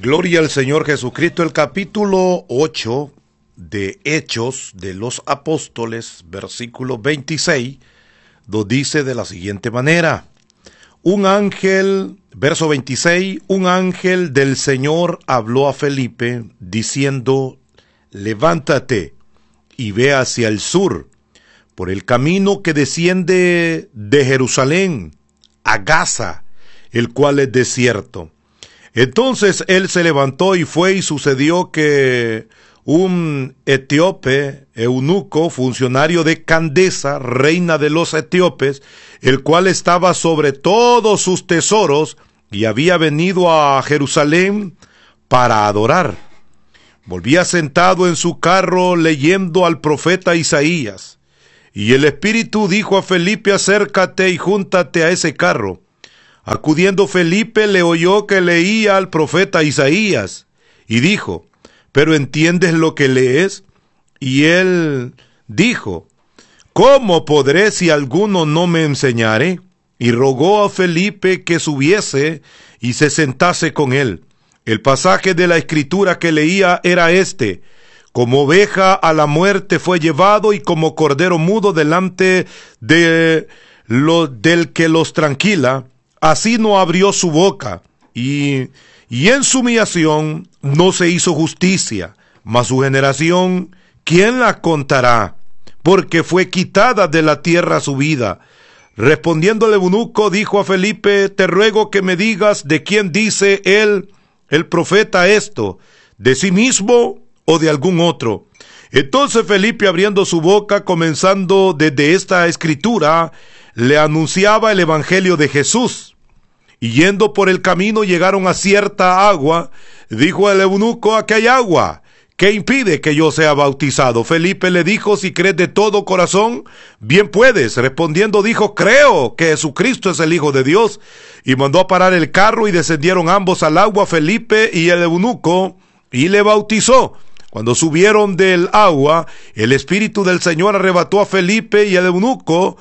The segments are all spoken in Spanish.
Gloria al Señor Jesucristo. El capítulo 8 de Hechos de los Apóstoles, versículo 26, nos dice de la siguiente manera: un ángel, verso 26, un ángel del Señor habló a Felipe diciendo: levántate y ve hacia el sur, por el camino que desciende de Jerusalén a Gaza, el cual es desierto. Entonces él se levantó y fue, y sucedió que un etíope, eunuco, funcionario de Candace, reina de los etíopes, el cual estaba sobre todos sus tesoros y había venido a Jerusalén para adorar, volvía sentado en su carro leyendo al profeta Isaías. Y el Espíritu dijo a Felipe: acércate y júntate a ese carro. Acudiendo Felipe, le oyó que leía al profeta Isaías, y dijo: ¿pero entiendes lo que lees? Y él dijo: ¿cómo podré si alguno no me enseñare? Y rogó a Felipe que subiese y se sentase con él. El pasaje de la Escritura que leía era este: como oveja a la muerte fue llevado, y como cordero mudo delante del que los tranquila, así no abrió su boca, y en su humillación no se hizo justicia. Mas su generación, ¿quién la contará? Porque fue quitada de la tierra su vida. Respondiendo el eunuco, dijo a Felipe: te ruego que me digas de quién dice él, el profeta, esto, de sí mismo o de algún otro. Entonces Felipe, abriendo su boca, comenzando desde esta escritura, le anunciaba el evangelio de Jesús. Y yendo por el camino llegaron a cierta agua. Dijo el eunuco: aquí hay agua, ¿qué impide que yo sea bautizado? Felipe le dijo: si crees de todo corazón, bien puedes. Respondiendo dijo: creo que Jesucristo es el Hijo de Dios. Y mandó a parar el carro, y descendieron ambos al agua, Felipe y el eunuco, y le bautizó. Cuando subieron del agua, el Espíritu del Señor arrebató a Felipe y el eunuco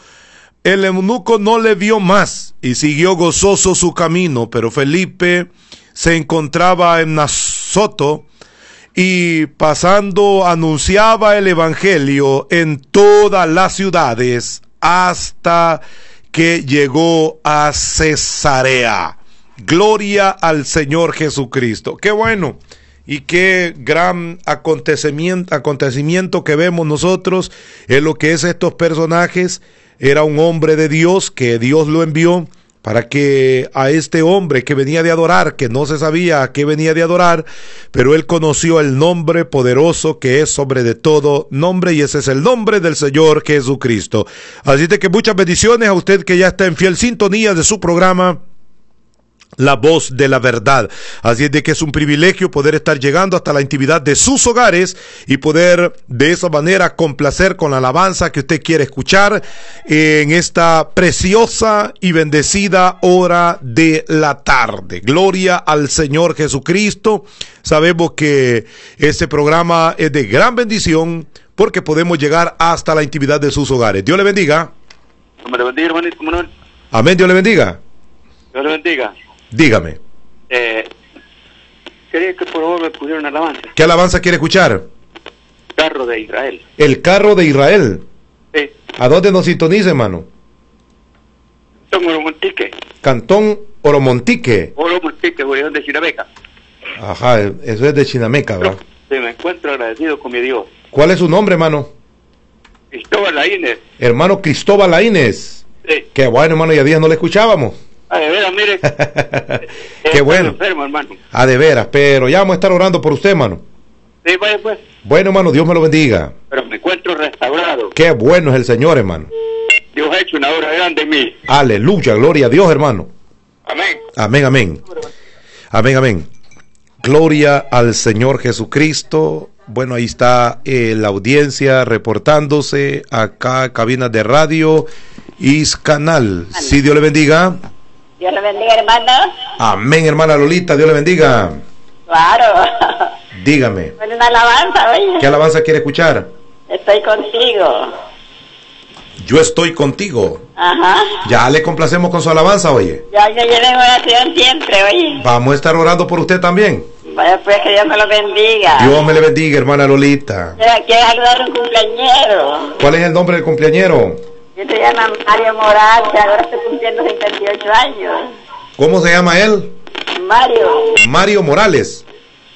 no le vio más, y siguió gozoso su camino. Pero Felipe se encontraba en Azoto, y pasando anunciaba el evangelio en todas las ciudades, hasta que llegó a Cesarea. Gloria al Señor Jesucristo. Qué bueno y qué gran acontecimiento que vemos nosotros en lo que es estos personajes. Era un hombre de Dios que Dios lo envió para que a este hombre que venía de adorar, que no se sabía a qué venía de adorar, pero él conoció el nombre poderoso que es sobre de todo nombre, y ese es el nombre del Señor Jesucristo. Así de que muchas bendiciones a usted que ya está en fiel sintonía de su programa La Voz de la Verdad. Así es de que es un privilegio poder estar llegando hasta la intimidad de sus hogares y poder de esa manera complacer con la alabanza que usted quiere escuchar en esta preciosa y bendecida hora de la tarde. Gloria al Señor Jesucristo. Sabemos que este programa es de gran bendición porque podemos llegar hasta la intimidad de sus hogares. Dios le bendiga. Dios le bendiga, hermanito Manuel. Amén, Dios le bendiga. Dios le bendiga. Dígame. Quería que por favor me pusiera una alabanza. ¿Qué alabanza quiere escuchar? Carro de Israel. El carro de Israel. Sí. ¿A dónde nos sintoniza, hermano? Cantón Oromontique. Cantón Oromontique. Oromontique, región de Chinameca. Ajá, eso es de Chinameca, ¿verdad? Sí, me encuentro agradecido con mi Dios. ¿Cuál es su nombre, hermano? Cristóbal Laínez. Hermano Cristóbal Laínez. Sí. Qué bueno, hermano, ya días no le escuchábamos. De veras, mire. Qué bueno. Enfermo, hermano. De veras, pero ya vamos a estar orando por usted, hermano. Sí, vaya pues. Bueno, hermano, Dios me lo bendiga. Pero me encuentro restaurado. Qué bueno es el Señor, hermano. Dios ha hecho una obra grande en mí. Aleluya, gloria a Dios, hermano. Amén. Amén, amén. Amén, amén. Gloria al Señor Jesucristo. Bueno, ahí está la audiencia reportándose acá, cabinas de radio Iscanal. Sí, Dios le bendiga. Dios le bendiga, hermano. Amén, hermana Lolita, Dios le bendiga. Claro. Dígame. Bueno, una alabanza, oye. ¿Qué alabanza quiere escuchar? Estoy contigo. Yo estoy contigo. Ajá. Ya le complacemos con su alabanza, oye. Ya que viene en oración siempre, oye. Vamos a estar orando por usted también. Vaya pues, que Dios me lo bendiga. Dios me le bendiga, hermana Lolita. Quiero saludar a un cumpleañero. ¿Cuál es el nombre del cumpleañero? Yo se llama Mario Morales, ahora estoy cumpliendo 58 años. ¿Cómo se llama él? Mario. Mario Morales.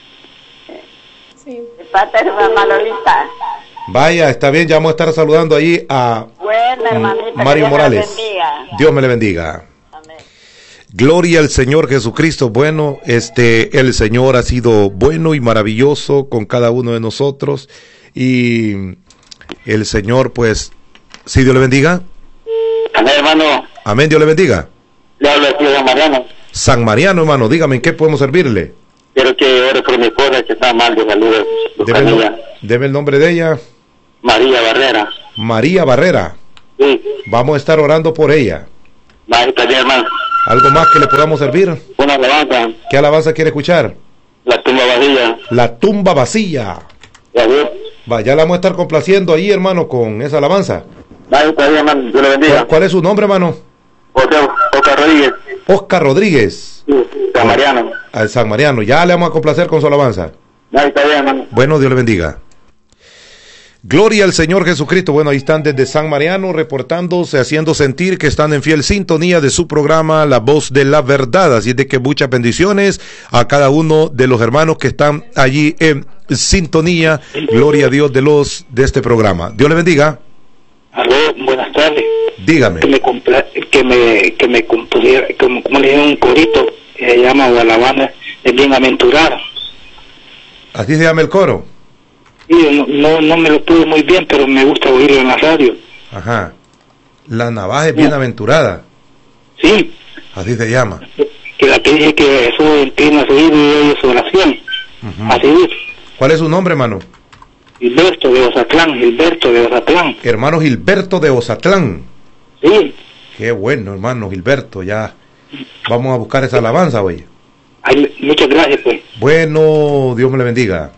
Sí. De parte de su mamá Lolita. Vaya, está bien, ya vamos a estar saludando ahí a Mario Morales. Dios me le bendiga. Amén. Gloria al Señor Jesucristo. Bueno, el Señor ha sido bueno y maravilloso con cada uno de nosotros. Y el Señor, pues, sí, Dios le bendiga. Amén, hermano. Amén, Dios le bendiga. Le hablo aquí de San Mariano. San Mariano, hermano, dígame, ¿en qué podemos servirle? Quiero que ore por mi esposa que está mal de salud. Deme el nombre de ella. María Barrera. María Barrera. Sí. Vamos a estar orando por ella. Va, está bien, hermano. ¿Algo más que le podamos servir? Una alabanza. ¿Qué alabanza quiere escuchar? La tumba vacía. La tumba vacía. Ya ves. Va, ya la vamos a estar complaciendo ahí, hermano, con esa alabanza. Va, está bien, hermano. Dios le bendiga. ¿Cuál es su nombre, hermano? Oscar Rodríguez. Oscar Rodríguez. Sí, San Mariano. Al San Mariano. Ya le vamos a complacer con su alabanza. Va, está bien, hermano. Bueno, Dios le bendiga. Gloria al Señor Jesucristo. Bueno, ahí están desde San Mariano reportándose, haciendo sentir que están en fiel sintonía de su programa La Voz de la Verdad. Así es de que muchas bendiciones a cada uno de los hermanos que están allí en sintonía. Gloria a Dios de este programa. Dios le bendiga. Aló, buenas tardes. Dígame. Que me compusiera, como le dije, un corito que se llama Gualabana, es bien aventurado. Así se llama el coro. Sí, no me lo pude muy bien, pero me gusta oírlo en la radio. Ajá. La navaja es bienaventurada. Sí. Así se llama. Que la que dije que eso inclina su oído y oye su oración. Uh-huh. Así dice. ¿Cuál es su nombre, hermano? Gilberto de Ozatlán. Hermano Gilberto de Ozatlán. Sí. Qué bueno, hermano Gilberto. Ya vamos a buscar esa alabanza, oye. Muchas gracias, pues. Bueno, Dios me le bendiga.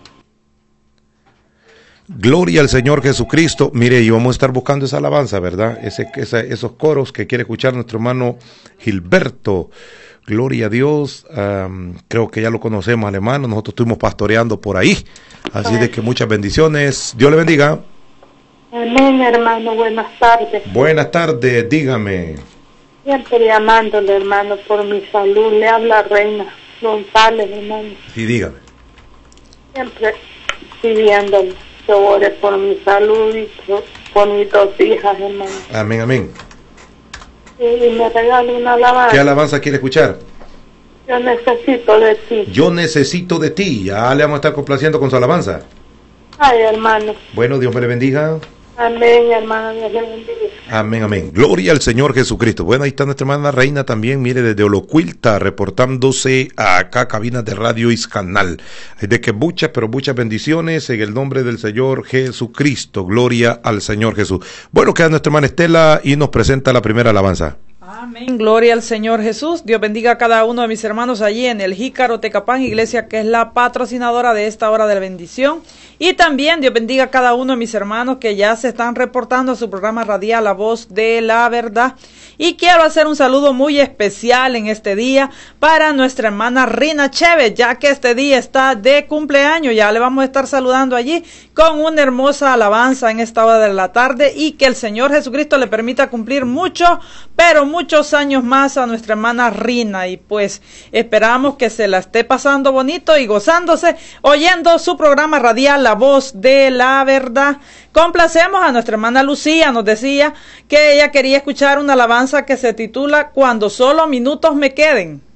Gloria al Señor Jesucristo. Mire, y vamos a estar buscando esa alabanza, ¿verdad? Esos coros que quiere escuchar nuestro hermano Gilberto. Gloria a Dios. Creo que ya lo conocemos al hermano. Nosotros estuvimos pastoreando por ahí. Así de que muchas bendiciones. Dios le bendiga. Amén, hermano. Buenas tardes. Buenas tardes, dígame. Siempre llamándole, hermano, por mi salud. Le habla Reina González, hermano. Sí, dígame. Siempre pidiéndole que ore por mi salud y por mis dos hijas, hermano. Amén, amén. Y me regale una alabanza. ¿Qué alabanza quiere escuchar? Yo necesito de ti. Yo necesito de ti. Ya le vamos a estar complaciendo con su alabanza. Ay, hermano. Bueno, Dios me le bendiga. Amén, hermano. Dios le bendiga. Amén, amén. Gloria al Señor Jesucristo. Bueno, ahí está nuestra hermana Reina también, mire, desde Olocuilta, reportándose a acá, cabina de Radio Iscanal. Es de que muchas, pero muchas bendiciones en el nombre del Señor Jesucristo. Gloria al Señor Jesús. Bueno, queda nuestra hermana Estela y nos presenta la primera alabanza. Amén, gloria al Señor Jesús. Dios bendiga a cada uno de mis hermanos allí en el Jícaro Tecapán, iglesia que es la patrocinadora de esta hora de la bendición. Y también Dios bendiga a cada uno de mis hermanos que ya se están reportando a su programa radial La Voz de la Verdad. Y quiero hacer un saludo muy especial en este día para nuestra hermana Rina Chévez, ya que este día está de cumpleaños. Ya le vamos a estar saludando allí con una hermosa alabanza en esta hora de la tarde, y que el Señor Jesucristo le permita cumplir pero muchos años más a nuestra hermana Rina. Y pues esperamos que se la esté pasando bonito y gozándose oyendo su programa radial La Voz de la Verdad. Complacemos a nuestra hermana Lucía. Nos decía que ella quería escuchar una alabanza que se titula Cuando solo minutos me queden.